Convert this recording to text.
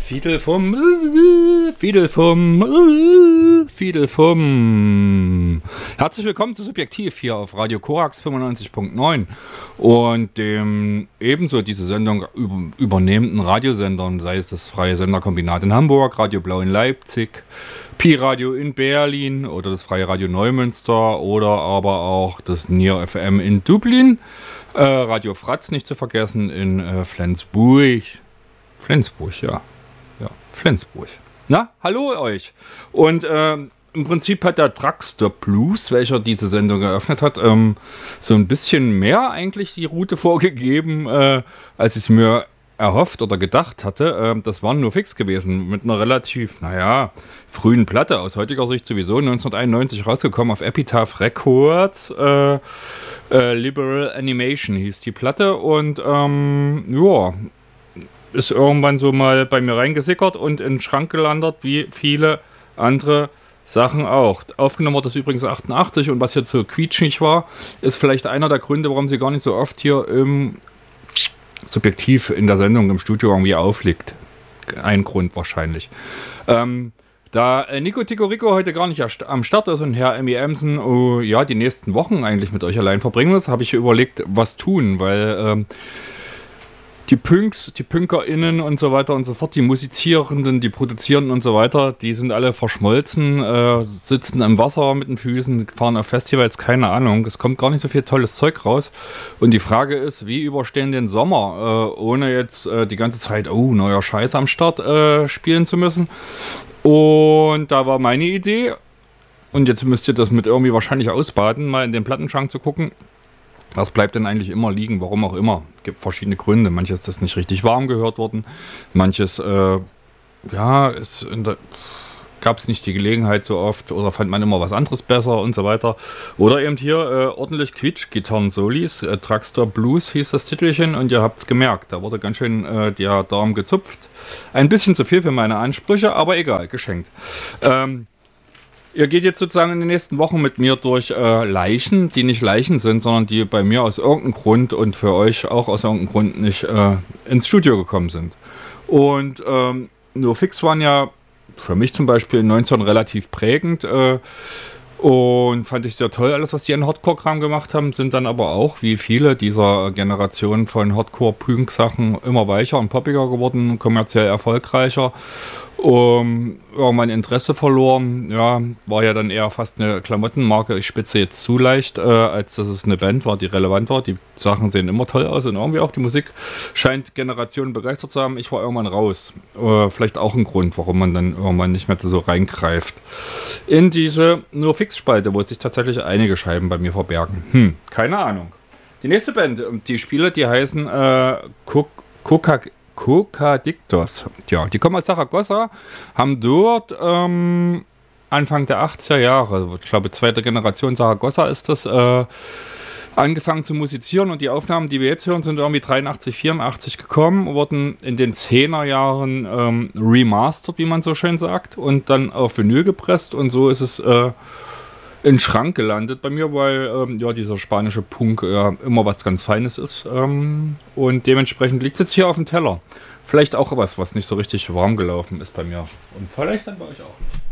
Fiedel vom. Herzlich willkommen zu Subjektiv hier auf Radio Korax 95.9 und dem ebenso diese Sendung übernehmenden Radiosendern, sei es das Freie Senderkombinat in Hamburg, Radio Blau in Leipzig, Pi-Radio in Berlin oder das Freie Radio Neumünster oder aber auch das Nier FM in Dublin, Radio Fratz nicht zu vergessen in Flensburg. Flensburg. Na, hallo euch. Und im Prinzip hat der Dragster Blues, welcher diese Sendung eröffnet hat, so ein bisschen mehr eigentlich die Route vorgegeben, als ich es mir erhofft oder gedacht hatte. Das war nur fix gewesen, mit einer relativ, frühen Platte, aus heutiger Sicht sowieso, 1991 rausgekommen auf Epitaph Records. Liberal Animation hieß die Platte und ist irgendwann so mal bei mir reingesickert und in den Schrank gelandet, wie viele andere Sachen auch. Aufgenommen wurde das übrigens 88 und was jetzt so quietschig war, ist vielleicht einer der Gründe, warum sie gar nicht so oft hier im Subjektiv in der Sendung im Studio irgendwie aufliegt. Ein Grund wahrscheinlich. Da Nico Tico Rico heute gar nicht am Start ist und Herr Emmy Emsen die nächsten Wochen eigentlich mit euch allein verbringen muss, habe ich überlegt, was tun, weil die PünkerInnen und so weiter und so fort, die Musizierenden, die Produzierenden und so weiter, die sind alle verschmolzen, sitzen im Wasser mit den Füßen, fahren auf Festivals, keine Ahnung. Es kommt gar nicht so viel tolles Zeug raus. Und die Frage ist, wie überstehen den Sommer, ohne jetzt die ganze Zeit, neuer Scheiß am Start spielen zu müssen. Und da war meine Idee, und jetzt müsst ihr das mit irgendwie wahrscheinlich ausbaden, mal in den Plattenschrank zu gucken. Was bleibt denn eigentlich immer liegen? Warum auch immer? Es gibt verschiedene Gründe. Manches ist nicht richtig warm gehört worden. Manches, gab es nicht die Gelegenheit so oft oder fand man immer was anderes besser und so weiter. Oder eben hier ordentlich Quietsch-Gitarren-Solis. Dragster Blues hieß das Titelchen und ihr habt es gemerkt. Da wurde ganz schön der Darm gezupft. Ein bisschen zu viel für meine Ansprüche, aber egal, geschenkt. Ihr geht jetzt sozusagen in den nächsten Wochen mit mir durch Leichen, die nicht Leichen sind, sondern die bei mir aus irgendeinem Grund und für euch auch aus irgendeinem Grund nicht ins Studio gekommen sind. Und nur fix waren ja für mich zum Beispiel 19 relativ prägend und fand ich sehr toll, alles was die an Hardcore-Kram gemacht haben, sind dann aber auch, wie viele dieser Generation von Hardcore-Punk-Sachen, immer weicher und poppiger geworden, kommerziell erfolgreicher. Mein Interesse verloren, war ja dann eher fast eine Klamottenmarke, ich spitze jetzt zu leicht, als dass es eine Band war, die relevant war. Die Sachen sehen immer toll aus und irgendwie auch die Musik scheint Generationen begeistert zu haben. Ich war irgendwann raus. Vielleicht auch ein Grund, warum man dann irgendwann nicht mehr so reingreift. In diese Nur-Fix-Spalte, wo sich tatsächlich einige Scheiben bei mir verbergen. Keine Ahnung. Die nächste Band, die Spiele, die heißen Kokadiktos. Ja, die kommen aus Saragossa, haben dort Anfang der 80er Jahre, ich glaube zweite Generation Saragossa ist das, angefangen zu musizieren und die Aufnahmen, die wir jetzt hören, sind irgendwie 83, 84 gekommen, wurden in den 10er Jahren remastered, wie man so schön sagt, und dann auf Vinyl gepresst und so ist es in den Schrank gelandet bei mir, weil dieser spanische Punk immer was ganz Feines ist und dementsprechend liegt es jetzt hier auf dem Teller. Vielleicht auch was nicht so richtig warm gelaufen ist bei mir und vielleicht dann bei euch auch nicht.